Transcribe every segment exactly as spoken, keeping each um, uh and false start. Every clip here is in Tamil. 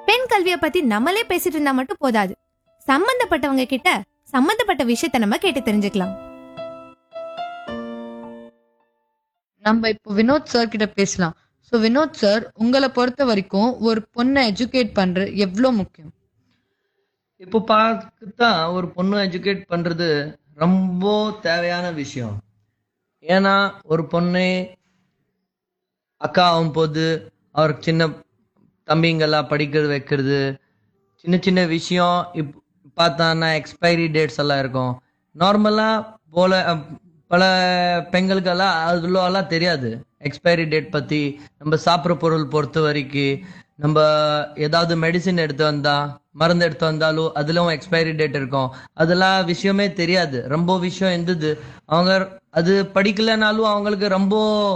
பெண் கல்வியை பத்தி நம்மளே பேசிட்டு இருந்தா மட்டும் போதாது, சம்பந்தப்பட்டவங்க கிட்ட சம்பந்தப்பட்ட விஷயத்த நம்ம கேட்டு தெரிஞ்சுக்கலாம். நம்ம இப்போ வினோத் சார் கிட்ட பேசலாம். ஸோ வினோத் சார், உங்களை பொறுத்த வரைக்கும் ஒரு பொண்ணை எஜுகேட் பண்றது எவ்வளோ முக்கியம்? இப்போ பார்த்தா ஒரு பொண்ணு எஜுகேட் பண்றது ரொம்ப தேவையான விஷயம். ஏன்னா ஒரு பொண்ணை அக்கா ஆகும் போது அவருக்கு சின்ன தம்பிங்கெல்லாம் படிக்கிறது வைக்கிறது, சின்ன சின்ன விஷயம் இப் பார்த்தான்னா எக்ஸ்பைரி டேட்ஸ் எல்லாம் இருக்கும். நார்மலாக போல அஹ், பல பெண்களுக்கெல்லாம் அதுலாம் தெரியாது எக்ஸ்பைரி டேட் பற்றி. நம்ம சாப்பிட்ற பொருள் பொறுத்த வரைக்கும் நம்ம ஏதாவது மெடிசின் எடுத்து வந்தா மருந்து எடுத்து வந்தாலும் அதுலவும் எக்ஸ்பைரி டேட் இருக்கும். அதெல்லாம் விஷயமே தெரியாது. ரொம்ப விஷயம் இருந்தது. அவங்க அது படிக்கலைனாலும் அவங்களுக்கு ரொம்ப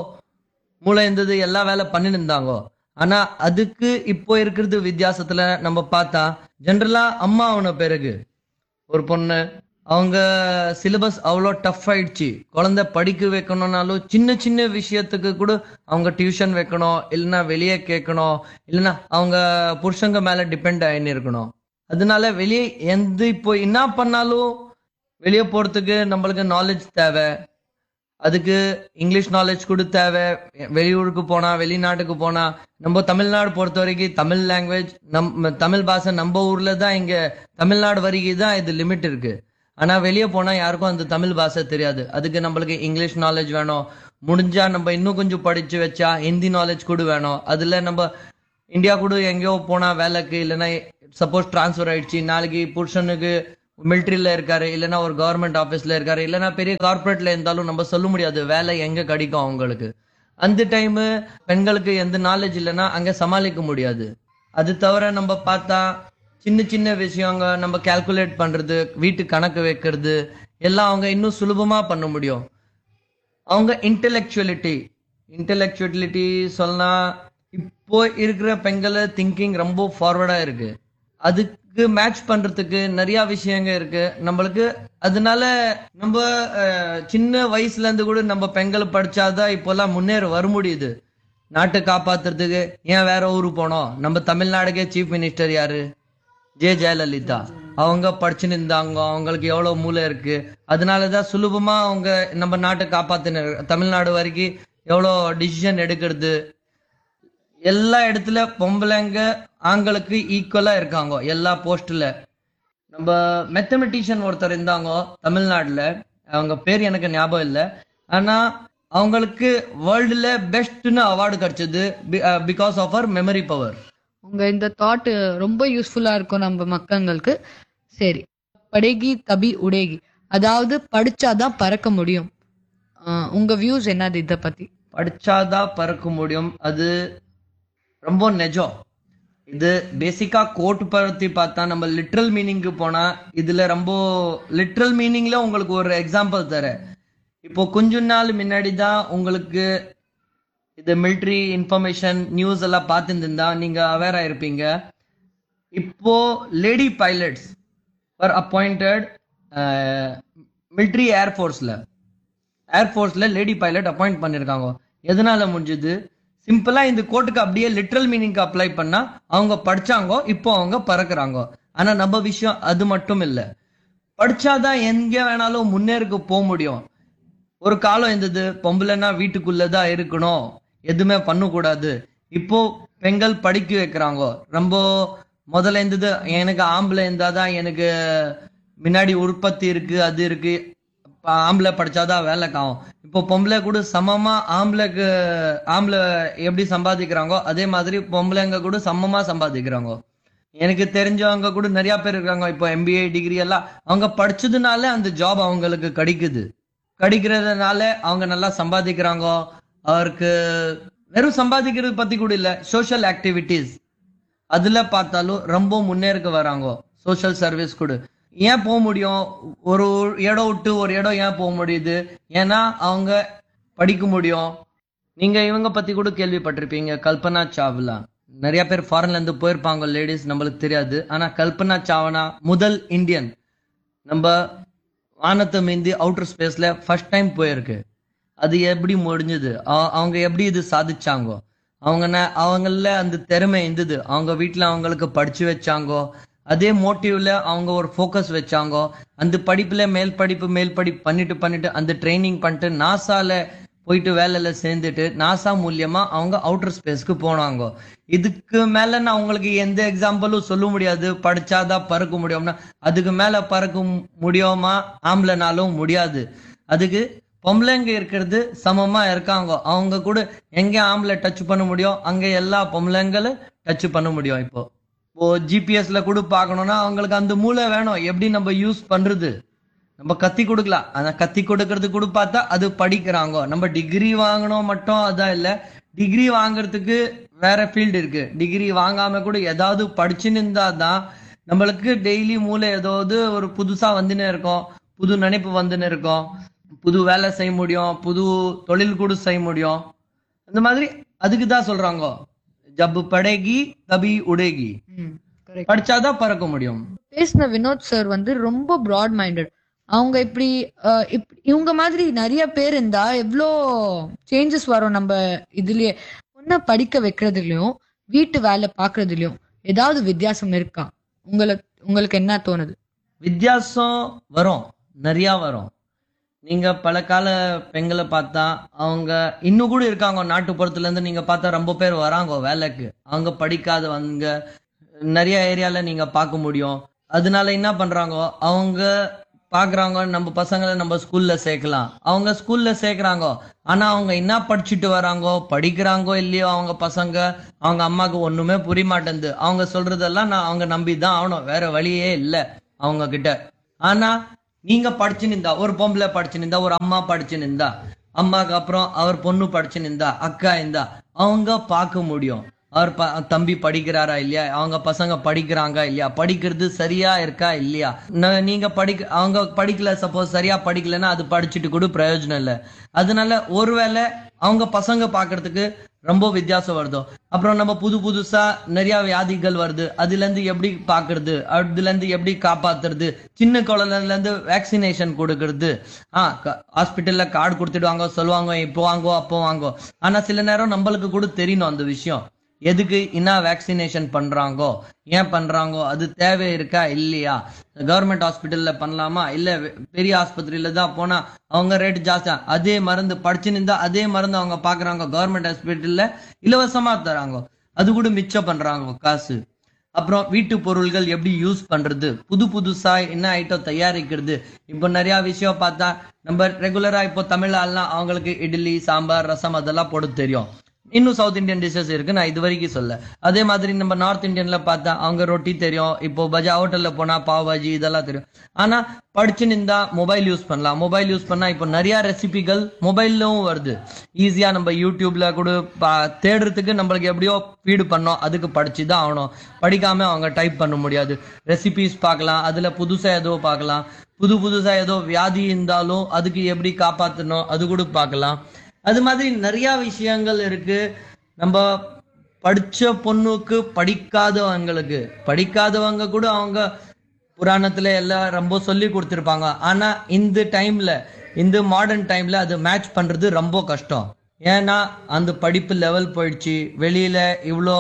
மூளை இருந்தது, எல்லா வேலை பண்ணிட்டு இருந்தாங்க. ஆனா அதுக்கு இப்போ இருக்கிறது வித்தியாசத்துல நம்ம பார்த்தா, ஜென்ரலா அம்மா ஆன பிறகு ஒரு பொண்ணு அவங்க சிலபஸ் அவ்வளோ டஃப் ஆயிடுச்சு. குழந்தை படிக்க வைக்கணும்னாலும் சின்ன சின்ன விஷயத்துக்கு கூட அவங்க டியூஷன் வைக்கணும், இல்லைன்னா வெளியே கேட்கணும், இல்லைன்னா அவங்க புருஷங்க மேல டிபெண்ட் ஆயின்னு இருக்கணும். அதனால வெளியே எந்த இப்போ என்ன பண்ணாலும் வெளியே போறதுக்கு நம்மளுக்கு நாலேஜ் தேவை. அதுக்கு இங்கிலீஷ் நாலேஜ் கூட தேவை. வெளியூருக்கு போனா வெளிநாட்டுக்கு போனா நம்ம தமிழ்நாடு பொறுத்த வரைக்கும் தமிழ் லாங்குவேஜ் நம் தமிழ் பாஷை நம்ம ஊர்ல தான், இங்க தமிழ்நாடு வரைக்கும் தான் இது லிமிட் இருக்கு. ஆனா வெளியே போனா யாருக்கும் அந்த தமிழ் பாஷை தெரியாது. அதுக்கு நம்மளுக்கு இங்கிலீஷ் நாலேஜ் வேணும். முடிஞ்சா நம்ம இன்னும் கொஞ்சம் படிச்சு வச்சா ஹிந்தி நாலேஜ் கூட வேணும். அதுல நம்ம இந்தியா கூட எங்கேயோ போனா வேலைக்கு, இல்லைன்னா சப்போஸ் டிரான்ஸ்ஃபர் ஆயிடுச்சு, நாளைக்கு புருஷனுக்கு மிலிட்ரியில இருக்காரு, இல்லைன்னா ஒரு கவர்மெண்ட் ஆபீஸ்ல இருக்காரு, இல்லைன்னா பெரிய கார்பரேட்ல இருந்தாலும் நம்ம சொல்ல முடியாது வேலை எங்க கிடைக்கும் அவங்களுக்கு. அந்த டைம் பெண்களுக்கு எந்த நாலேஜ் இல்லைன்னா அங்க சமாளிக்க முடியாது. அது தவிர நம்ம பார்த்தா சின்ன சின்ன விஷயங்க நம்ம கால்குலேட் பண்றது, வீட்டு கணக்கு வைக்கிறது எல்லாம் அவங்க இன்னும் சுலபமா பண்ண முடியும். அவங்க இன்டெலெக்சுவலிட்டி இன்டெலெக்சுவலிட்டி சொன்னா இப்போ இருக்கிற பெண்கள் திங்கிங் ரொம்ப ஃபார்வர்டா இருக்கு. அதுக்கு மேட்ச் பண்றதுக்கு நிறைய விஷயங்க இருக்கு நம்மளுக்கு. அதனால நம்ம அஹ், சின்ன வயசுல இருந்து கூட நம்ம பெண்கள் படிச்சாதான் இப்போல்லாம் முன்னேற வர முடியுது. நாட்டை காப்பாத்துறதுக்கு ஏன் வேற ஊருக்கு போனோம்? நம்ம தமிழ்நாடுக்கே சீஃப் மினிஸ்டர் யாரு? ஜெ ஜெயலலிதா. அவங்க படிச்சுன்னு இருந்தாங்க, அவங்களுக்கு எவ்வளவு மூளை இருக்கு. அதனாலதான் சுலபமா அவங்க நம்ம நாட்டை காப்பாத்தின. தமிழ்நாடு வரைக்கும் எவ்வளோ டிசிஷன் எடுக்கிறது, எல்லா இடத்துல பொம்பளைங்க ஆண்களுக்கு ஈக்குவலா இருக்காங்க எல்லா போஸ்ட்ல. நம்ம மேத்தமெட்டிஷியன் ஒருத்தர் இருந்தாங்க தமிழ்நாட்டுல, அவங்க பேர் எனக்கு ஞாபகம் இல்லை. ஆனா அவங்களுக்கு வேர்ல்டுல பெஸ்ட்னு அவார்டு கிடைச்சது because of our memory power. உங்க இந்த தாட் ரொம்ப யூஸ்ஃபுல்லா இருக்கும் நம்ம மக்களுக்கு. சரி, படேகி தபி உடேகி, அதாவது படிச்சாதான் பறக்க முடியும். ஆஹ் உங்க வியூஸ் என்னது இத பத்தி? படிச்சாதான் பறக்க முடியும், அது ரொம்ப நிஜம். இது பேசிக்கா கோட் பத்தி பார்த்தா நம்ம லிட்ரல் மீனிங்க்கு போனா இதுல ரொம்ப லிட்ரல் மீனிங்ல உங்களுக்கு ஒரு எக்ஸாம்பிள் தரேன். இப்போ கொஞ்ச நாள் முன்னாடி தான் உங்களுக்கு இது மிலிட்ரி இன்ஃபர்மேஷன் நியூஸ் எல்லாம் பார்த்துருந்தா நீங்க அவேர் ஆயிருப்பீங்க. இப்போ lady pilots are appointed military ஏர்ஃபோர்ஸ்ல ஏர்ஃபோர்ஸ்ல lady pilot appoint பண்ணிருக்காங்க. எதனால முடிஞ்சது? சிம்பிளா இந்த கோட்டுக்கு அப்படியே லிட்ரல் மீனிங் அப்ளை பண்ணா அவங்க படிச்சாங்க, இப்போ அவங்க பறக்குறாங்க. ஆனா நம்ம விஷயம் அது மட்டும் இல்ல. படிச்சாதான் எங்க வேணாலும் முன்னேறுக்கு போக முடியும். ஒரு காலம் இருந்தது பொம்பளைன்னா வீட்டுக்குள்ளதான் இருக்கணும், எதுவுமே பண்ணக்கூடாது. இப்போ பெண்கள் படிக்க வைக்கிறாங்க. ரொம்ப முதல்ல இருந்தது எனக்கு ஆம்பளை இருந்தாதான் எனக்கு முன்னாடி உற்பத்தி இருக்கு, அது இருக்கு, ஆம்பளை படிச்சாதான் வேலைக்கு ஆகும். இப்போ பொம்பளை கூட சமமா ஆம்பளைக்கு ஆம்பளை எப்படி சம்பாதிக்கிறாங்க அதே மாதிரி பொம்பளைங்க கூட சமமா சம்பாதிக்கிறாங்க. எனக்கு தெரிஞ்சவங்க கூட நிறைய பேர் இருக்காங்க. இப்போ எம்பிஏ டிகிரி எல்லாம் அவங்க படிச்சதுனால அந்த ஜாப் அவங்களுக்கு கிடைக்குது. கிடைக்கிறதுனால அவங்க நல்லா சம்பாதிக்கிறாங்க. அவருக்கு வெறும் சம்பாதிக்கிறது பத்தி கூட இல்ல, சோஷியல் ஆக்டிவிட்டிஸ் அதுல பார்த்தாலும் ரொம்ப முன்னேறுக்கு வராங்க. சோஷியல் சர்வீஸ் கூட ஏன் போக முடியும்? ஒரு இடம் விட்டு ஒரு இடம் ஏன் போக முடியுது? ஏன்னா அவங்க படிக்க முடியும். நீங்க இவங்க பத்தி கூட கேள்விப்பட்டிருப்பீங்க, கல்பனா சாவ்லா. நிறைய பேர் ஃபாரின்ல இருந்து போயிருப்பாங்க லேடிஸ், நம்மளுக்கு தெரியாது. ஆனா கல்பனா சாவ்லா முதல் இந்தியன் நம்ம வானத்தை மீந்தி அவுட்டர் ஸ்பேஸ்ல ஃபர்ஸ்ட் டைம் போயிருக்கு. அது எப்படி முடிஞ்சது? அவங்க எப்படி இது சாதிச்சாங்க? அவங்க ந- அவங்கள அந்த திறமை இருந்தது, அவங்க வீட்ல அவங்களுக்கு படிச்சு வச்சாங்கோ, அதே மோட்டிவ்ல அவங்க ஒரு ஃபோக்கஸ் வச்சாங்கோ, அந்த படிப்புல மேல் படிப்பு மேல் படிப்பு பண்ணிட்டு பண்ணிட்டு அந்த ட்ரைனிங் பண்ணிட்டு நாசால போயிட்டு வேலையில சேர்ந்துட்டு நாசா மூலியமா அவங்க அவுட்டர் ஸ்பேஸ்க்கு போனாங்க. இதுக்கு மேல நான் உங்களுக்கு எந்த எக்ஸாம்பிளும் சொல்ல முடியாது. படிச்சாதான் பறக்க முடியும்னா அதுக்கு மேல பறக்க முடியுமா? ஆம்பளைனாலும் முடியாது. அதுக்கு பொம்பளைங்க இருக்கிறது சமமா இருக்காங்க. அவங்க கூட எங்க ஆம்பளை டச் பண்ண முடியும், அங்க எல்லா பொம்பளைங்களும் டச் பண்ண முடியும். இப்போ இப்போ ஜிபிஎஸ்ல கூட பார்க்கணும்னா அவங்களுக்கு அந்த மூளை வேணும். எப்படி நம்ம யூஸ் பண்றது நம்ம கத்தி கொடுக்கலாம். ஆனா கத்தி கொடுக்கறது கூட பார்த்தா அது படிக்கிறாங்க. நம்ம டிகிரி வாங்கணும் மட்டும் அதான் இல்ல, டிகிரி வாங்குறதுக்கு வேற ஃபீல்டு இருக்கு. டிகிரி வாங்காம கூட ஏதாவது படிச்சுன்னு இருந்தா தான் நம்மளுக்கு டெய்லி மூளை ஏதாவது ஒரு புதுசா வந்துன்னு இருக்கும், புது நினைப்பு வந்துன்னு இருக்கும், புது வேலை செய்ய முடியும், புது தொழில் கூட செய்ய முடியும். அந்த மாதிரி அதுக்கு தான் சொல்றாங்க, ஜப் படேகி தபி உடேகி, ம் கரெக்ட். படிச்சாதான் பறக்க முடியும். பேசின வினோத் சார் வந்து ரொம்ப ப்ராட் மைண்டட். அவங்க இப்படி அஹ், இப்- இவங்க மாதிரி நிறைய பேர் இருந்தா எவ்வளோ சேஞ்சஸ் வரும் நம்ம இதுலயே. பொண்ணை படிக்க வைக்கிறதுலயும் வீட்டு வேலை பார்க்கறதுலயும் ஏதாவது வித்தியாசம் இருக்கா? உங்களுக்கு உங்களுக்கு என்ன தோணுது? வித்தியாசம் வரும், நிறைய வரும். நீங்க பல கால பெண்களை பார்த்தா அவங்க இன்னும் கூட இருக்காங்க. நாட்டுப்புறத்துல இருந்து நீங்க பார்த்தா ரொம்ப பேர் வராங்க வேலைக்கு. அவங்க படிக்காதவங்க நிறைய ஏரியால நீங்க பார்க்க முடியும். அதனால என்ன பண்றாங்க, அவங்க பாக்குறாங்க நம்ம பசங்களை நம்ம ஸ்கூல்ல சேர்க்கலாம். அவங்க ஸ்கூல்ல சேர்க்கறாங்க, ஆனா அவங்க என்ன படிச்சுட்டு வராங்கோ, படிக்கிறாங்கோ இல்லையோ அவங்க பசங்க, அவங்க அம்மாக்கு ஒண்ணுமே புரிய மாட்டேங்குது. அவங்க சொல்றதெல்லாம் நான் அவங்க நம்பிதான் ஆகணும், வேற வழியே இல்லை அவங்க கிட்ட. ஆனா நீங்க படிச்சு நின்றா, ஒரு பொம்பளை படிச்சு நின்றா, ஒரு அம்மா படிச்சு நின்றா, அம்மாக்கு அப்புறம் அவர் பொண்ணு படிச்சு நின்றா, அக்கா இருந்தா, அவங்க பார்க்க முடியும் அவர் ப- தம்பி படிக்கிறாரா இல்லையா, அவங்க பசங்க படிக்கிறாங்க இல்லையா, படிக்கிறது சரியா இருக்கா இல்லையா. ந- நீங்க படிக்க அவங்க படிக்கல, சப்போஸ் சரியா படிக்கலன்னா அது படிச்சுட்டு கூட பிரயோஜனம் இல்லை. அதனால ஒருவேளை அவங்க பசங்க பாக்குறதுக்கு ரொம்ப வித்தியாசம் வருதோ. அப்புறம் நம்ம புது புதுசா நிறைய வியாதிகள் வருது, அதுல இருந்து எப்படி பாக்குறது, அதுல இருந்து எப்படி காப்பாத்துறது, சின்ன குழந்தைல இருந்து வேக்சினேஷன் கொடுக்கறது. ஆஹ் ஹாஸ்பிட்டல்ல கார்டு கொடுத்துடுவாங்க, சொல்லுவாங்க இப்போ வாங்கோ அப்போ வாங்கோ. ஆனா சில நேரம் நம்மளுக்கு கூட தெரியணும் அந்த விஷயம், எதுக்கு என்ன வேக்சினேஷன் பண்றாங்கோ, ஏன் பண்றாங்கோ, அது தேவை இருக்கா இல்லையா, கவர்மெண்ட் ஹாஸ்பிட்டல்ல பண்ணலாமா இல்ல வெ- பெரிய ஆஸ்பத்திரியில தான் போனா அவங்க ரேட் ஜாஸ்தியா, அதே மருந்து படிச்சு நின்றா அதே மருந்து அவங்க பாக்குறாங்க கவர்மெண்ட் ஹாஸ்பிட்டல்ல இலவசமா தராங்க, அது கூட மிச்சம் பண்றாங்க காசு. அப்புறம் வீட்டு பொருள்கள் எப்படி யூஸ் பண்றது, புது புதுசா என்ன ஐட்டம் தயாரிக்கிறது. இப்போ நிறைய விஷயம் பார்த்தா நம்ம ரெகுலரா இப்போ தமிழ் ஆள்லாம் அவங்களுக்கு இட்லி சாம்பார் ரசம் அதெல்லாம் போட தெரியும். இன்னும் சவுத் இந்தியன் டிஷஸ் இருக்கு, நான் இது வரைக்கும் சொல்ல. அதே மாதிரி நம்ம நார்த் இந்தியன்ல பார்த்தா அவங்க ரொட்டி தெரியும், இப்போ பஜா ஹோட்டல்ல போனா பாவ் பாஜி இதெல்லாம் தெரியும். ஆனா படிச்சு நின்றா மொபைல் யூஸ் பண்ணலாம். மொபைல் யூஸ் பண்ணா இப்போ நிறைய ரெசிபிகள் மொபைல்லும் வருது. ஈஸியா நம்ம யூடியூப்ல கூட பா- தேடுறதுக்கு நம்மளுக்கு எப்படியோ ஃபீடு பண்ணோம், அதுக்கு படிச்சு தான் ஆகணும். படிக்காம அவங்க டைப் பண்ண முடியாது. ரெசிபிஸ் பார்க்கலாம், அதுல புதுசா ஏதோ பார்க்கலாம், புது புதுசா ஏதோ வியாதி இருந்தாலும் அதுக்கு எப்படி காப்பாற்றணும் அது கூட பார்க்கலாம். அது மாதிரி நிறைய விஷயங்கள் இருக்கு. நம்ம படிச்ச பொண்ணுக்கு படிக்காதவங்களுக்கு, படிக்காதவங்க கூட அவங்க புராணத்துல எல்லாம் ரொம்ப சொல்லி கொடுத்திருப்பாங்க. ஆனா இந்த டைம்ல, இந்த மாடர்ன் டைம்ல அது மேட்ச் பண்றது ரொம்ப கஷ்டம். ஏன்னா அந்த படிப்பு லெவல் போயிடுச்சு, வெளியில இவ்வளோ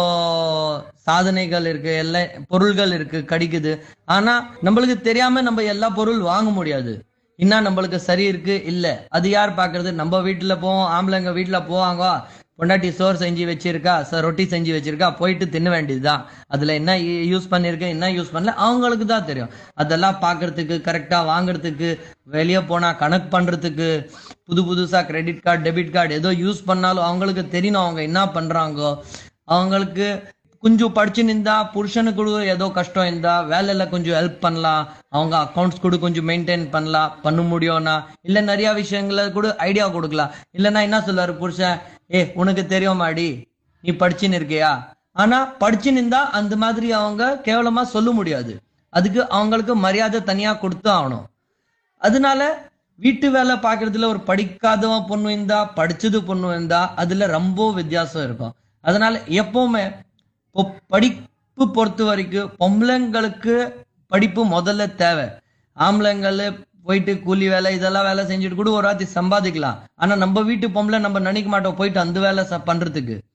சாதனைகள் இருக்கு, எல்லா பொருள்கள் இருக்கு கிடைக்குது. ஆனா நம்மளுக்கு தெரியாம நம்ம எல்லா பொருள் வாங்க முடியாது. என்ன நம்மளுக்கு சரி இருக்கு இல்ல அது யார் பாக்குறது. நம்ம வீட்டுல போவோம், ஆம்பளைங்க வீட்டுல போவாங்க, பொண்டாட்டி சோறு செஞ்சு வச்சிருக்கா, ச- ரொட்டி செஞ்சு வச்சிருக்கா, போயிட்டு தின்ன வேண்டியதுதான். அதுல என்ன யூஸ் பண்ணிருக்கேன் என்ன யூஸ் பண்ணல அவங்களுக்கு தான் தெரியும். அதெல்லாம் பாக்குறதுக்கு, கரெக்டா வாங்குறதுக்கு, வெளியே போனா கணக்கு பண்றதுக்கு, புது புதுசா கிரெடிட் கார்டு டெபிட் கார்டு ஏதோ யூஸ் பண்ணாலும் அவங்களுக்கு தெரியணும் அவங்க என்ன பண்றாங்கோ. அவங்களுக்கு கொஞ்சம் படிச்சு நின்றா புருஷனுக்கு கூட ஏதோ கஷ்டம் இருந்தா வேலையில கொஞ்சம் ஹெல்ப் பண்ணலாம், அவங்க அக்கௌண்ட்ஸ் கூட கொஞ்சம் மெயின்டைன் பண்ணலாம், பண்ண முடியும்னா இல்ல நிறைய விஷயங்கள கூட ஐடியா கொடுக்கலாம். இல்லைன்னா என்ன சொல்லுவாரு புருஷன், ஏ உனக்கு தெரியுமாடி நீ படிச்சுன்னு இருக்கியா. ஆனா படிச்சு நின்றா அந்த மாதிரி அவங்க கேவலமா சொல்ல முடியாது. அதுக்கு அவங்களுக்கு மரியாதை தனியா கொடுத்து ஆகணும். அதனால வீட்டு வேலை பார்க்கறதுல ஒரு படிக்காதவன் பொண்ணு இருந்தா படிச்சது பொண்ணு இருந்தா அதுல ரொம்ப வித்தியாசம் இருக்கும். அதனால எப்பவுமே இப்போ படிப்பு பொறுத்த வரைக்கும் பொம்பளைங்களுக்கு படிப்பு முதல்ல தேவை. ஆம்பளைங்கள் போயிட்டு கூலி வேலை இதெல்லாம் வேலை செஞ்சுட்டு கூட ஒரு ராத்தி சம்பாதிக்கலாம். ஆனா நம்ம வீட்டு பொம்பளை நம்ம நினைக்க மாட்டோம் போயிட்டு அந்த வேலை ச- பண்றதுக்கு.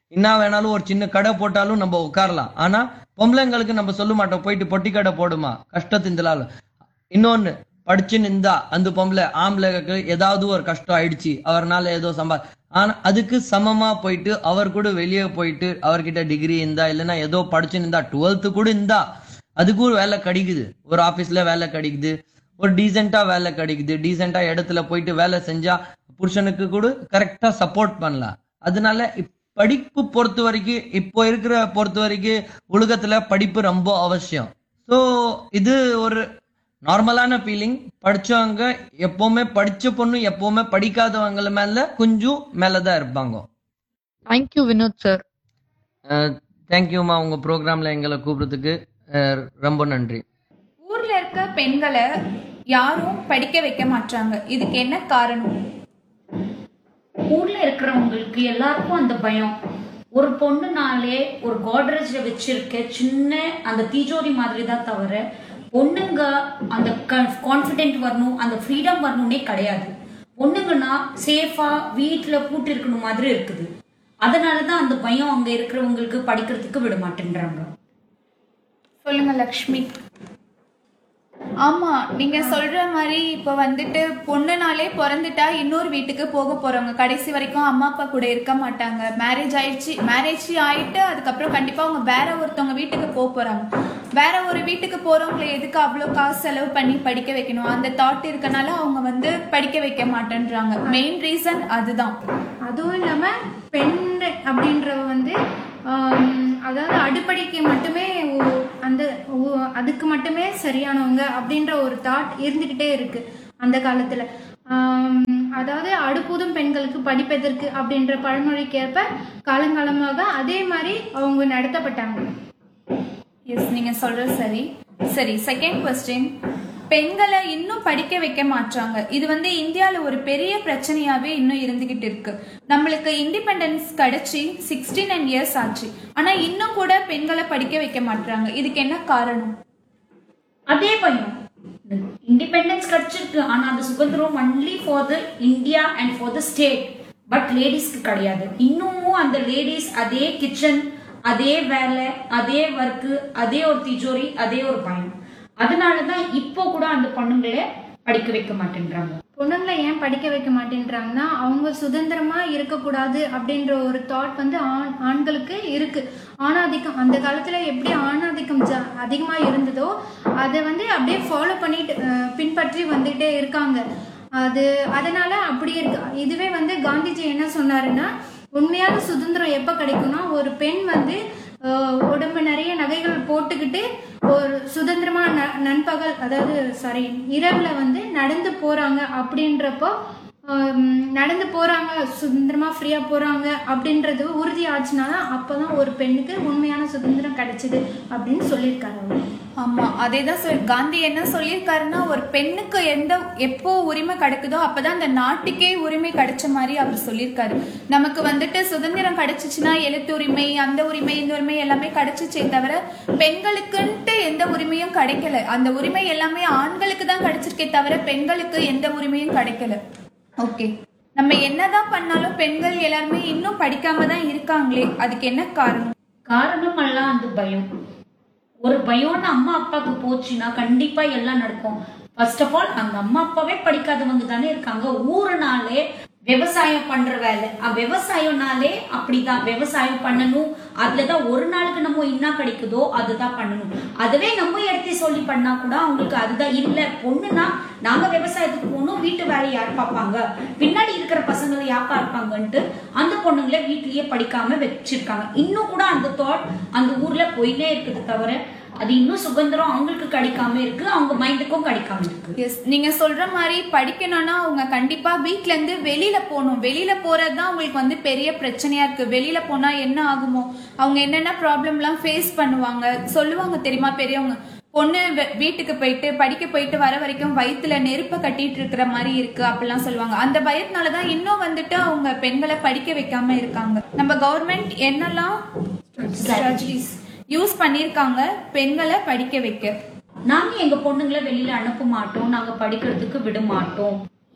என்ன வேணாலும் ஒரு சின்ன கடை போட்டாலும் நம்ம உட்காரலாம். ஆனா பொம்பளைங்களுக்கு நம்ம சொல்ல மாட்டோம் போயிட்டு பொட்டி கடை போடுமா கஷ்டத்தின். இன்னொன்னு படிச்சு நின்றா அந்த பொம்பளை ஆம்பளைக்கு ஏதாவது ஒரு கஷ்டம் ஆயிடுச்சு அவர்னால ஏதோ சம்பா ஆனா அதுக்கு சமமா போயிட்டு அவர் கூட வெளியே போயிட்டு அவர்கிட்ட டிகிரி இருந்தா இல்லைன்னா ஏதோ படிச்சு நின்றா டுவெல்த்து கூட இருந்தா அதுக்கு ஒரு வேலை கிடைக்குது, ஒரு ஆபீஸ்ல வேலை கிடைக்குது, ஒரு டீசெண்டா வேலை கிடைக்குது, டீசெண்டா இடத்துல போயிட்டு வேலை செஞ்சா புருஷனுக்கு கூட கரெக்டா சப்போர்ட் பண்ணலாம். அதனால படிப்பு பொறுத்த வரைக்கும் இப்போ இருக்கிற பொறுத்த வரைக்கும் உலகத்துல படிப்பு ரொம்ப அவசியம். ஸோ இது ஒரு நார்மலான ஃபீலிங். படிச்சவங்க எப்பவுமே படிச்ச பொண்ணு எப்பவுமே படிக்காதவங்கள மேல கொஞ்சம் மேலதான் இருப்பாங்க. Thank you Vinod sir. தேங்க்யூமா உங்க ப்ரோக்ராம்ல எங்களை கூப்பிடுறதுக்கு ரொம்ப நன்றி. ஊர்ல இருக்க பெண்களை யாரும் படிக்க வைக்க மாட்டாங்க, இதுக்கு என்ன காரணம்? ஊர்ல இருக்கிறவங்களுக்கு எல்லாருக்கும் அந்த பயம். ஒரு பொண்ணுனாலே ஒரு கோட்ரேஜ்ல வச்சிருக்க சின்ன அந்த தீஜோரி மாதிரி தான் தவிர பொண்ணுங்க அந்த கான்பிடென்ட் வரணும், அந்த ஃப்ரீடம் வரணும்னே கிடையாது. பொண்ணுங்கன்னா சேஃபா வீட்டுல பூட்டி இருக்கணும் மாதிரி இருக்குது. அதனாலதான் அந்த பயம் அங்க இருக்கிறவங்களுக்கு படிக்கிறதுக்கு விட மாட்டேன்றாங்க. சொல்லுங்க லக்ஷ்மி. ஆமா, நீங்க சொல்ற மாதிரி இப்ப வந்துட்டு பொண்ணுனாலே பிறந்துட்டா இன்னொரு வீட்டுக்கு போக போறவங்க, கடைசி வரைக்கும் அம்மா அப்பா கூட இருக்க மாட்டாங்க. மேரேஜ் ஆயிடுச்சு, மேரேஜ் ஆயிட்டு அதுக்கப்புறம் கண்டிப்பா அவங்க வேற ஒருத்தவங்க வீட்டுக்கு போக போறாங்க. வேற ஒரு வீட்டுக்கு போறவங்களை எதுக்கு அவ்வளவு காசு செலவு பண்ணி படிக்க வைக்கணும், அந்த தாட் இருக்கனால அவங்க வந்து படிக்க வைக்க மாட்டேன்றாங்க. மெயின் ரீசன் அதுதான். அதுவும் இல்லாம பெண் அப்படின்றவ வந்து அதாவது அடிப்படைக்கு மட்டுமே அந்த அதுக்கு மட்டுமே சரியானவங்க அப்படின்ற ஒரு தாட் இருந்துகிட்டே இருக்கு அந்த காலத்துல. அதாவது அடுப்பூதும் பெண்களுக்கு படிப்பதற்கு அப்படின்ற பழமொழிக்கேற்ப காலங்காலமாக அதே மாதிரி அவங்க நடத்தப்பட்டாங்க. எஸ், நீங்க சொல்றது சரி. சரி, செகண்ட் கொஸ்டின். பெண்களை இன்னும் படிக்க வைக்க மாட்டாங்க, இது வந்து இந்தியால ஒரு பெரிய பிரச்சனையாவே இன்னும் இருந்துகிட்டு இருக்கு. நம்மளுக்கு இண்டிபெண்டன்ஸ் கிடைச்சி சிக்ஸ்டி நைன் இயர்ஸ் ஆச்சு, ஆனா இன்னும் கூட பெண்களை படிக்க வைக்க மாட்டாங்க, இதுக்கு என்ன காரணம்? அதே பயம். இண்டிபெண்டன்ஸ் கிடைச்சிருக்கு, ஆனா அந்த சுதந்திரம் only for the India and for the state, but லேடிஸ்க்கு கிடையாது. இன்னமும் அந்த லேடிஸ் அதே கிச்சன், அதே வேலை, அதே ஒர்க்கு, அதே ஒரு திஜோரி, அதே ஒரு பயம். அதனாலதான் இப்போ கூட அந்த பொண்ணுங்களை படிக்க வைக்க மாட்டேன்றாங்க. பொண்ணுங்களை ஏன் படிக்க வைக்க மாட்டேன்றாங்கன்னா அவங்க சுதந்திரமா இருக்கக்கூடாது அப்படின்ற ஒரு தாட் வந்து ஆண் ஆண்களுக்கு இருக்கு. ஆணாதிக்கம் அந்த காலத்துல எப்படி ஆணாதிக்கம் அதிகமா இருந்ததோ அதை வந்து அப்படியே ஃபாலோ பண்ணிட்டு பின்பற்றி வந்துட்டே இருக்காங்க. அது அதனால அப்படி இருக்கு. இதுவே வந்து காந்திஜி என்ன சொன்னாருன்னா, உண்மையான சுதந்திரம் எப்ப கிடைக்கும்னா ஒரு பெண் வந்து உடம்பு நிறைய நகைகள் போட்டுக்கிட்டு ஒரு சுதந்திரமா நண்பகல் அதாவது சாரி இரவுல வந்து நடந்து போறாங்க அப்படின்றப்போ நடந்து போறாங்க சுதந்திரமா ஃப்ரீயா போறாங்க அப்படின்றது உறுதி ஆச்சுனாதான் அப்பதான் ஒரு பெண்ணுக்கு உண்மையான சுதந்திரம் கிடைச்சது அப்படின்னு சொல்லியிருக்காரு அவர். ஆமா, அதேதான் சொல் காந்தி என்ன சொல்லியிருக்காருன்னா, ஒரு பெண்ணுக்கு எந்த எப்போ உரிமை கிடைக்குதோ அப்பதான் அந்த நாட்டுக்கே உரிமை கிடைச்ச மாதிரி அவர் சொல்லியிருக்காரு. நமக்கு வந்துட்டு சுதந்திரம் கிடைச்சிச்சுன்னா எழுத்து உரிமை, அந்த உரிமை, இந்த உரிமை எல்லாமே கிடைச்சிச்சே தவிர பெண்களுக்குன்ட்டு எந்த உரிமையும் கிடைக்கல. அந்த உரிமை எல்லாமே ஆண்களுக்கு தான் கிடைச்சிருக்கே தவிர பெண்களுக்கு எந்த உரிமையும் கிடைக்கல. ஓகே, நம்ம என்னதான் பண்ணாலும் பெண்கள் எல்லாருமே இன்னும் படிக்காம தான் இருக்காங்களே, அதுக்கு என்ன காரணம்? காரணம் எல்லாம் அந்த பயம். ஒரு பயம்னு அம்மா அப்பாவுக்கு போச்சுன்னா கண்டிப்பா எல்லாம் நடக்கும். ஃபர்ஸ்ட் ஆஃப் ஆல் அந்த அம்மா அப்பாவே படிக்காதவங்க தானே இருக்காங்க. ஊருனாலே விவசாயம் பண்ற வேலை, விவசாயம்னாலே அப்படிதான் விவசாயம் பண்ணணும். அதுலதான் ஒரு நாளுக்கு நம்ம என்ன கிடைக்குதோ அதுதான் பண்ணணும். அதுவே நம்ம இடத்தை சொல்லி பண்ணா கூட அவங்களுக்கு அதுதான் இல்ல. பொண்ணுனா நாங்க விவசாயத்துக்கு போகணும், வீட்டு வேலையை யார் பார்ப்பாங்க, பின்னாடி இருக்கிற பசங்களை யார் பார்ப்பாங்கன்ட்டு அந்த பொண்ணுங்களை வீட்லயே படிக்காம வச்சிருக்காங்க. இன்னும் கூட அந்த தாட் அந்த ஊர்ல போயினே இருக்குது தவிர அது இன்னும் சுதந்திரம் அவங்களுக்கு கிடைக்காம இருக்கு, அவங்க மைண்டுக்கும் கிடைக்காம இருக்கு. எஸ், நீங்க சொல்ற மாதிரி படிக்கணும்னா அவங்க கண்டிப்பா வீட்ல இருந்து வெளியில போகணும். வெளியில போறதுதான் அவங்களுக்கு வந்து பெரிய பிரச்சனையா இருக்கு. வெளியில போனா என்ன ஆகுமோ, அவங்க என்னென்ன ப்ராப்ளம் எல்லாம் ஃபேஸ் பண்ணுவாங்க சொல்லுவாங்க தெரியுமா பெரியவங்க. பொண்ணு வீட்டுக்கு போயிட்டு படிக்க போயிட்டு வர வரைக்கும் வயிற்றுல நெருப்ப கட்டிட்டு இருக்கிற மாதிரி இருக்கு அப்படிலாம் சொல்லுவாங்க. அந்த பயத்தினாலதான் இன்னும் வந்துட்டு அவங்க பெண்களை படிக்க வைக்காம இருக்காங்க. நம்ம கவர்மெண்ட் என்னெல்லாம் ஸ்ட்ராட்டஜிஸ் யூஸ் பண்ணிருக்காங்க பெண்களை படிக்க வைக்க. நாங்க எங்க பொண்ணுங்களை வெளியில அனுப்ப மாட்டோம், நாங்க படிக்கிறதுக்கு விட மாட்டோம்.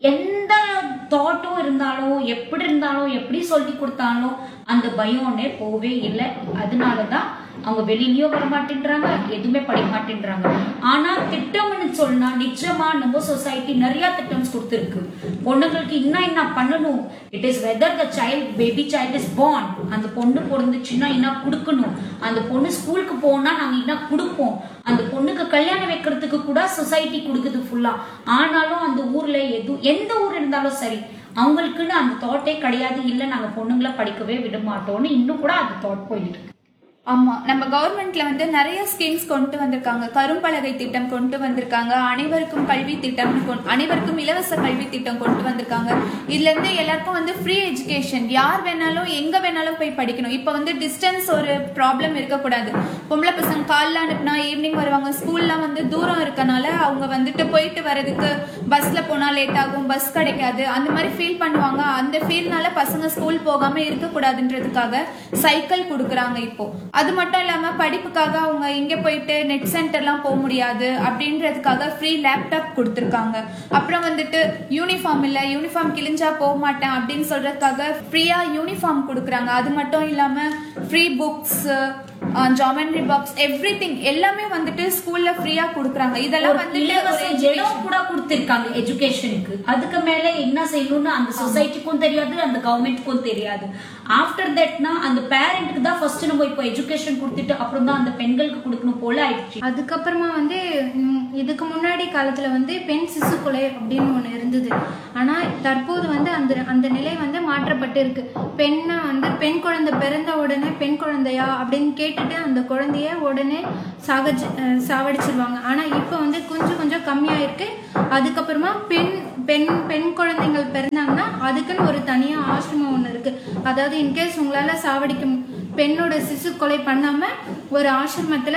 எந்த தாட்டும் இருந்தாலும் எப்படி இருந்தாலும் எப்படி சொல்லி கொடுத்தாலும் அந்த பயம்னே போவே இல்லை. அதனாலதான் அவங்க வெளியிலயோ வர மாட்டேன்றாங்க, எதுவுமே படிக்க மாட்டேன்றாங்க. ஆனா திட்டம்னு சொன்னா நிச்சயமா நம்ம சொசைட்டி நிறைய திட்டம்ஸ் கொடுத்துருக்கு. பொண்ணுங்களுக்கு இன்னும் என்ன பண்ணணும், it is whether the child baby child is born, அந்த பொண்ணு பிறந்துச்சுன்னா என்ன கொடுக்கணும், அந்த பொண்ணு ஸ்கூலுக்கு போனா நாங்க என்ன கொடுப்போம், அந்த பொண்ணுக்கு கல்யாணம் வைக்கிறதுக்கு கூட சொசைட்டி கொடுக்குது ஃபுல்லா. ஆனாலும் அந்த ஊர்ல எது எந்த ஊர் இருந்தாலும் சரி அவங்களுக்குன்னு அந்த தாட்டே கிடையாது. இல்ல நாங்க பொண்ணுங்களை படிக்கவே விட மாட்டோம்னு இன்னும் கூட அந்த தாட் போயிட்டு இருக்கு. ஆமா, நம்ம கவர்மெண்ட்ல வந்து நிறைய ஸ்கீம்ஸ் கொண்டு வந்திருக்காங்க. கரும்பலகை திட்டம் கொண்டு வந்திருக்காங்க, அனைவருக்கும் கல்வி திட்டம், அனைவருக்கும் இலவச கல்வி திட்டம் கொண்டு வந்திருக்காங்க. இதுல இருந்து எல்லாருக்கும் வந்து ஃப்ரீ எஜுகேஷன், யார் வேணாலும் எங்க வேணாலும் போய் படிக்கணும். இப்ப வந்து டிஸ்டன்ஸ் ஒரு ப்ராப்ளம் இருக்கக்கூடாது. பொம்பளை பசங்க காலைல அனுப்புனா ஈவினிங் வருவாங்க, ஸ்கூல்லாம் வந்து தூரம் இருக்கனால அவங்க வந்துட்டு போயிட்டு வர்றதுக்கு பஸ்ல போனா லேட் ஆகும், பஸ் கிடைக்காது, அந்த மாதிரி ஃபீல் பண்ணுவாங்க. அந்த ஃபீல்னால பசங்க ஸ்கூல் போகாம இருக்கக்கூடாதுன்றதுக்காக சைக்கிள் கொடுக்குறாங்க இப்போ. அது மட்டும் இல்லாம படிப்புக்காக அவங்க இங்க போயிட்டு நெட் சென்டர்லாம் போக முடியாது அப்படின்றதுக்காக ஃப்ரீ லேப்டாப் கொடுத்துருக்காங்க. அப்புறம் வந்துட்டு யூனிஃபார்ம் இல்ல, யூனிஃபார்ம் கிழிஞ்சா போக மாட்டேன் அப்படின்னு சொல்றதுக்காக ஃப்ரீயா யூனிஃபார்ம் கொடுக்குறாங்க. அது மட்டும் இல்லாம free books, geometry box, every thing எல்லாமே வந்துட்டு ஸ்கூல்ல ஃப்ரீயா கொடுக்குறாங்க. இதெல்லாம் வந்து இடம் கூட கொடுத்திருக்காங்க எஜுகேஷனுக்கு. அதுக்கு மேல என்ன செய்யணும்னு அந்த சொசைட்டிக்கும் தெரியாது, அந்த கவர்மெண்ட்டுக்கும் தெரியாது. ஆஃப்டர் தட்னா அந்த பேரண்ட்க்கு தான் ஃபர்ஸ்ட் நம்ம இப்போ எஜுகேஷன் கொடுத்துட்டு அப்புறம் தான் அந்த பெண்களுக்கு கொடுக்கணும் போல ஆயிடுச்சு. அதுக்கப்புறமா வந்து இதுக்கு முன்னாடி காலத்துல வந்து பெண் சிசு கொலை அப்படின்னு ஒண்ணு இருந்தது. ஆனா தற்போது வந்து அந்த அந்த நிலை வந்து மாற்றப்பட்டு இருக்கு. பெண்ணை வந்து பெண் குழந்தை பிறந்த உடனே பெண் குழந்தையா அப்படின்னு கேட்டுட்டு அந்த குழந்தைய உடனே சாகச்சு சாவடிச்சிருவாங்க. ஆனா இப்ப வந்து கொஞ்சம் கொஞ்சம் கம்மியா இருக்கு. அதுக்கப்புறமா பெண் பெண் பெண் குழந்தைகள் பிறந்தாங்கன்னா அதுக்குன்னு ஒரு தனியா ஆசிரமம் ஒண்ணு இருக்கு. அதாவது இன்கேஸ் உங்களால சாவடிக்க பெண்ணோட சிசு கொலை பண்ணாம ஒரு ஆசிரமத்துல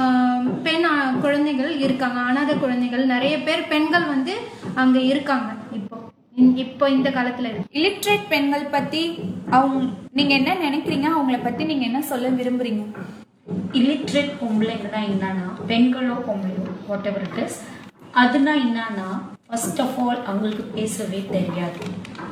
பெண் குழந்தைகள் இருக்காங்க, அனாதை குழந்தைகள் நிறைய பேர் பெண்கள் வந்து அங்க இருக்காங்க. இப்போ இப்போ இந்த காலத்துல இல்லிட்ரேட் பெண்கள் பத்தி அவங்க நீங்க என்ன நினைக்கிறீங்க, அவங்கள பத்தி நீங்க என்ன சொல்ல விரும்புறீங்க? இல்லிட்ரேட் பொம்பளைங்கன்னா என்னன்னா, பெண்களோ பொம்பளையோ வாட் எவர் இட் இஸ், அதுனா என்னன்னா ஃபர்ஸ்ட் ஆஃப் ஆல் அவங்களுக்கு பேசவே தெரியாது.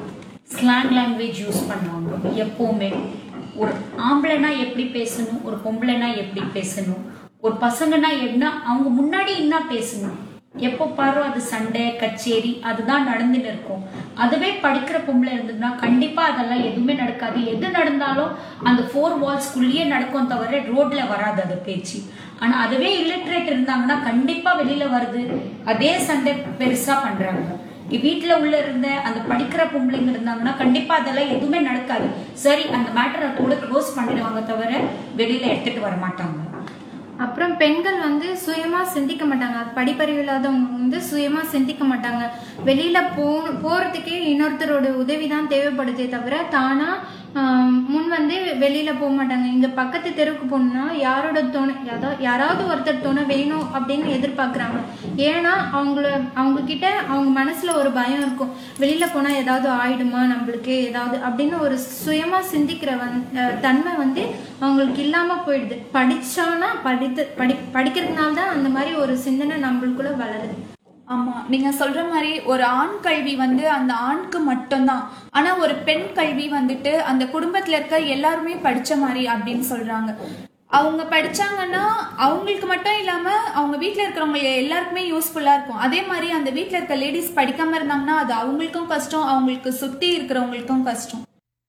ஸ்லாங் லாங்குவேஜ் யூஸ் பண்ணுவாங்க எப்பவுமே. ஒரு ஆம்பளைனா எப்படி பேசணும், ஒரு பொம்பளைனா எப்படி பேசணும், ஒரு பசங்கன்னா என்ன அவங்க முன்னாடி என்ன பேசணும், எப்போ பாரு அது சண்டை கச்சேரி அதுதான் நடந்துட்டு இருக்கும். அதுவே படிக்கிற பொம்பளை இருந்ததுன்னா கண்டிப்பா அதெல்லாம் எதுவுமே நடக்காது. எது நடந்தாலும் அந்த ஃபோர் வால்ஸ்குள்ளேயே நடக்கும் தவிர ரோட்ல வராது அது பேச்சு. ஆனா அதுவே இல்லிட்ரேட் இருந்தாங்கன்னா கண்டிப்பா வெளியில வருது, அதே சண்டை பெருசா பண்றாங்க. வீட்டுல உள்ள இருந்த அந்த படிக்கிற பொம்பளைங்க இருந்தாங்கன்னா கண்டிப்பா அதெல்லாம் எதுவுமே நடக்காது. சரி அந்த மேட்டரை கூட க்ளோஸ் பண்ணிடுவாங்க தவிர வெளியில எடுத்துட்டு வர மாட்டாங்க. அப்புறம் பெண்கள் வந்து சுயமா சிந்திக்க மாட்டாங்க. படிப்பறிவு இல்லாதவங்க வந்து சுயமா சிந்திக்க மாட்டாங்க. வெளியில போ போறதுக்கே இன்னொருத்தரோட உதவிதான் தேவைப்படுதே தவிர தானா முன் வந்து வெளியில போக மாட்டாங்க. இங்க பக்கத்து தெருவுக்கு போனா யாரோட துணை யாராவது ஒருத்தர் துணை வேணும் அப்படின்னு எதிர்பார்க்கறாங்க. ஏன்னா அவங்கள அவங்க கிட்ட அவங்க மனசுல ஒரு பயம் இருக்கும், வெளியில போனா ஏதாவது ஆயிடுமா நம்மளுக்கு ஏதாவது அப்படின்னு ஒரு சுயமா சிந்திக்கிற வந் தன்மை வந்து அவங்களுக்கு இல்லாம போயிடுது. படிச்சானா படித்து படி படிக்கிறதுனால தான் அந்த மாதிரி ஒரு சிந்தனை நம்மளுக்குள்ள வளருது. ஆமா, நீங்க சொல்ற மாதிரி ஒரு ஆண் கல்வி வந்து அந்த ஆணுக்கு மட்டும்தான். ஆனா ஒரு பெண் கல்வி வந்துட்டு அந்த குடும்பத்துல இருக்க எல்லாருமே படிச்ச மாதிரி அப்படின்னு சொல்றாங்க. அவங்க படிச்சாங்கன்னா அவங்களுக்கு மட்டும் இல்லாம அவங்க வீட்டுல இருக்கிறவங்க எல்லாருக்குமே யூஸ்ஃபுல்லா இருக்கும். அதே மாதிரி அந்த வீட்டுல இருக்க லேடிஸ் படிக்காம இருந்தாங்கன்னா அது அவங்களுக்கும் கஷ்டம், அவங்களுக்கு சுத்தி இருக்கிறவங்களுக்கும் கஷ்டம்.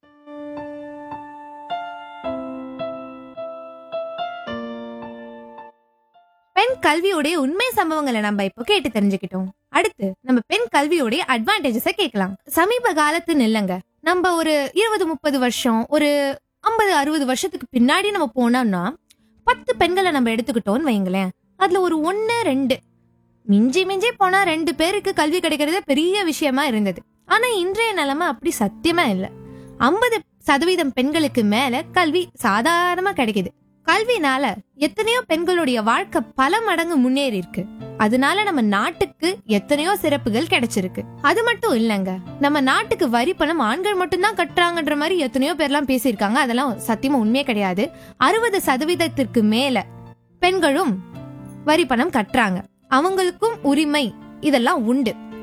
பெண் கல்வியோடைய உண்மை சம்பவங்களை நம்ம இப்போ கேட்டு தெரிஞ்சுக்கிட்டோம். அடுத்து நம்ம பெண் கல்வியோடைய அட்வான்டேஜஸ கேட்கலாம். சமீப காலத்து இல்லங்க, நம்ம ஒரு இருபது முப்பது வருஷம் ஒரு ஐம்பது அறுபது வருஷத்துக்கு பின்னாடி நம்ம போனோம்னா பத்து பெண்களை நம்ம எடுத்துக்கிட்டோம்னு வைங்களேன், அதுல ஒரு ஒன்னு ரெண்டு மிஞ்சி மிஞ்சி போனா ரெண்டு பேருக்கு கல்வி கிடைக்கிறது பெரிய விஷயமா இருந்தது. ஆனா இன்றைய நிலைமை அப்படி சத்தியமா இல்ல. ஐம்பது சதவீதம் பெண்களுக்கு மேல கல்வி சாதாரணமா கிடைக்குது. கல்வினால எத்தனையோ பெண்களுடைய வாழ்க்கை பல மடங்கு முன்னேறி இருக்கு. அதனால நம்ம நாட்டுக்கு எத்தனையோ சிறப்புகள் கிடைச்சிருக்கு. அது மட்டும் இல்லங்க, நம்ம நாட்டுக்கு வரி பணம் ஆண்கள் மட்டும்தான் கட்டுறாங்கன்ற மாதிரி எத்தனையோ பேர்லாம் பேசியிருக்காங்க. அதெல்லாம் சத்தியமா உண்மையே கிடையாது. அறுபது சதவீதத்திற்கு மேல பெண்களும் வரி பணம் கட்டுறாங்க. அவங்களுக்கும் உரிமை இதெல்லாம் உண்டு.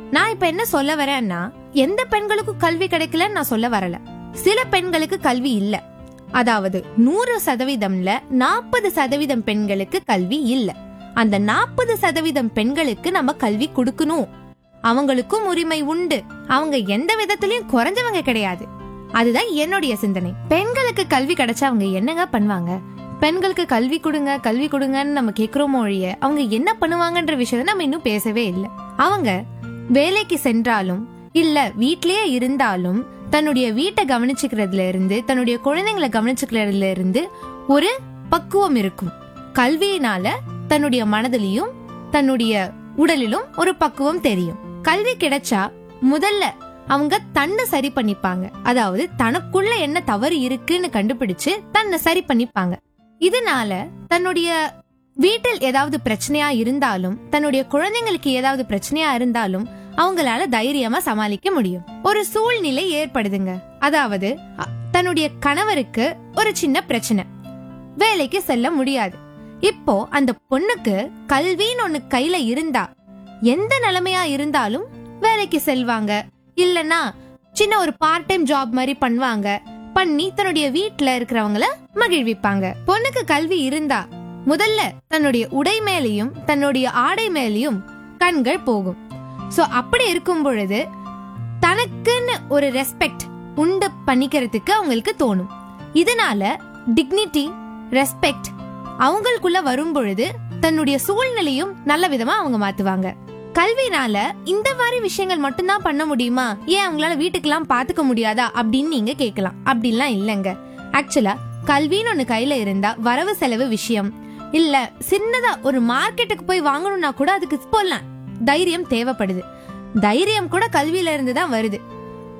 நான் இப்ப என்ன சொல்ல வரேன்னா, எந்த பெண்களுக்கும் கல்வி கிடைக்கலன்னு நான் சொல்ல வரல. சில பெண்களுக்கு கல்வி இல்ல. அதாவது நூறு சதவீதம்ல நாற்பது சதவீதம் பெண்களுக்கு கல்வி இல்ல. அந்த நாற்பது சதவீதம் பெண்களுக்கு நம்ம கல்வி கொடுக்கணும். அவங்களுக்கும் உரிமை உண்டு. அவங்க எந்த விதத்திலயும் குறைஞ்சவங்க கிடையாது. அதுதான் என்னுடைய சிந்தனை. பெண்களுக்கு கல்வி கிடைச்சா அவங்க என்னங்க பண்ணுவாங்க? பெண்களுக்கு கல்வி கொடுங்க கல்வி கொடுங்கன்னு நம்ம கேக்குறோமோ ஒழிய அவங்க என்ன பண்ணுவாங்கன்ற விஷயத்த நம்ம இன்னும் பேசவே இல்லை. அவங்க வேலைக்கு சென்றாலும் இல்ல வீட்லயே இருந்தாலும் தன்னுடைய வீட்டை கவனிச்சுக்கிறதுல இருந்து தன்னுடைய குழந்தைங்களை கவனிச்சுக்கிறதுல இருந்து ஒரு பக்குவம் இருக்கும். கல்வியினால தன்னுடைய மனதிலையும் தன்னுடைய உடலிலும் ஒரு பக்குவம் தெரியும். கல்வி கிடைச்சா முதல்ல அவங்க தன்னை சரி பண்ணிப்பாங்க. அதாவது தனக்குள்ள என்ன தவறு இருக்குன்னு கண்டுபிடிச்சு தன்னை சரி பண்ணிப்பாங்க. இதனால தன்னுடைய வீட்டில் ஏதாவது பிரச்சனையா இருந்தாலும் தன்னுடைய குழந்தைங்களுக்கு ஏதாவது பிரச்சனையா இருந்தாலும் அவங்களால தைரியமா சமாளிக்க முடியும். ஒரு சூழ்நிலை ஏற்படுதுங்க. அதாவது தன்னுடைய கணவருக்கு ஒரு சின்ன பிரச்சனை, வேலைக்கு செல்ல முடியாது. இப்போ அந்த பொண்ணுக்கு கல்வின்னு ஒண்ணு கையில இருந்தா எந்த நிலைமையா இருந்தாலும் வேலைக்கு செல்வாங்க. இல்லனா சின்ன ஒரு பார்ட் டைம் ஜாப் மாதிரி பண்ணுவாங்க. பண்ணி தன்னுடைய வீட்டுல இருக்கிறவங்கள மகிழ்விப்பாங்க. பொண்ணுக்கு கல்வி இருந்தா முதல்ல தன்னுடைய உடை மேலையும் தன்னுடைய ஆடை மேலையும் கண்கள் போகும். சோ அப்படி இருக்கும் பொழுது தனக்குன்னு ஒரு ரெஸ்பெக்ட் உண்டு பண்ணிக்கிறதுக்கு அவங்களுக்கு தோணும். இதனால டிக்னிட்டி ரெஸ்பெக்ட் அவங்களுக்குள்ள வரும் பொழுது தன்னுடைய சூழ்நிலையும் நல்ல விதமா அவங்க மாத்துவாங்க. கல்வினால இந்த மாதிரி விஷயங்கள் மட்டும்தான் பண்ண முடியுமா, ஏன் அவங்களால வீட்டுக்கெல்லாம் பாத்துக்க முடியாதா அப்படின்னு நீங்க கேட்கலாம். அப்படின்லாம் இல்லங்க. ஆக்சுவலா கல்வின்னு ஒண்ணு கையில இருந்தா வரவு செலவு விஷயம் இல்ல சின்னதா ஒரு மார்க்கெட்டுக்கு போய் வாங்கணும்னா கூட அதுக்கு போலாம் தைரியம் தேவைப்படுது. தைரியம் கூட கல்வியில இருந்து தான் வருது.